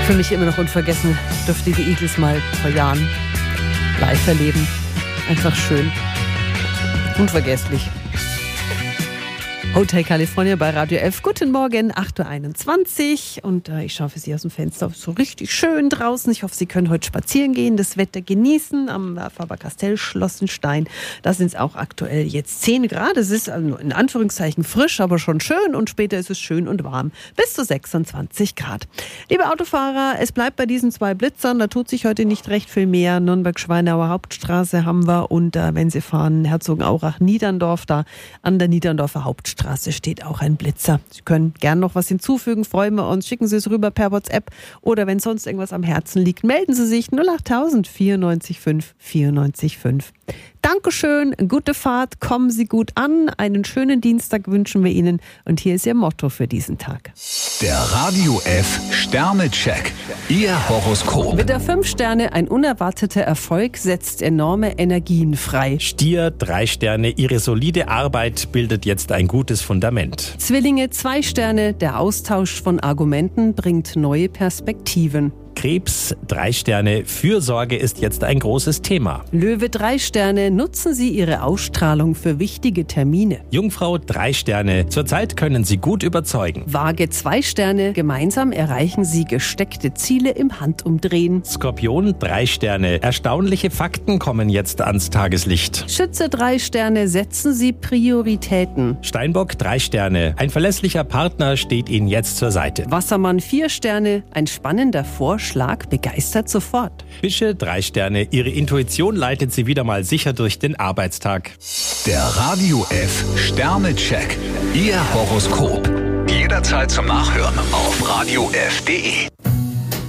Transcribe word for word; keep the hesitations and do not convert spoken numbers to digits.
Für mich immer noch unvergessen, durfte die Eagles mal vor Jahren live erleben. Einfach schön. Unvergesslich. Hotel California bei Radio F. Guten Morgen, acht Uhr einundzwanzig. Und äh, ich schaue für Sie aus dem Fenster, so richtig schön draußen. Ich hoffe, Sie können heute spazieren gehen, das Wetter genießen am Faber-Castell Schlossenstein. Da sind es auch aktuell jetzt zehn Grad. Es ist also in Anführungszeichen frisch, aber schon schön. Und später ist es schön und warm. Bis zu sechsundzwanzig Grad. Liebe Autofahrer, es bleibt bei diesen zwei Blitzern. Da tut sich heute nicht recht viel mehr. Nürnberg-Schweinauer Hauptstraße haben wir. Und äh, wenn Sie fahren, Herzogenaurach-Niederndorf, da an der Niederndorfer Hauptstraße steht auch ein Blitzer. Sie können gern noch was hinzufügen, freuen wir uns. Schicken Sie es rüber per WhatsApp oder wenn sonst irgendwas am Herzen liegt, melden Sie sich null achttausend vierundneunzig fünf vierundneunzig fünf. Dankeschön, gute Fahrt, kommen Sie gut an. Einen schönen Dienstag wünschen wir Ihnen und hier ist Ihr Motto für diesen Tag. Der Radio F Sternecheck. Ihr Horoskop. Widder fünf Sterne, ein unerwarteter Erfolg setzt enorme Energien frei. Stier drei Sterne, Ihre solide Arbeit bildet jetzt ein gutes Fundament. Zwillinge zwei Sterne, der Austausch von Argumenten bringt neue Perspektiven. Krebs drei Sterne, Fürsorge ist jetzt ein großes Thema. Löwe drei Sterne, nutzen Sie Ihre Ausstrahlung für wichtige Termine. Jungfrau drei Sterne, zurzeit können Sie gut überzeugen. Waage zwei Sterne, gemeinsam erreichen Sie gesteckte Ziele im Handumdrehen. Skorpion drei Sterne, erstaunliche Fakten kommen jetzt ans Tageslicht. Schütze drei Sterne, setzen Sie Prioritäten. Steinbock drei Sterne, ein verlässlicher Partner steht Ihnen jetzt zur Seite. Wassermann vier Sterne, ein spannender Vorschlag begeistert sofort. Fische drei Sterne, Ihre Intuition leitet Sie wieder mal sicher durch den Arbeitstag. Der Radio F Sternecheck. Ihr Horoskop. Jederzeit zum Nachhören auf radio f punkt de.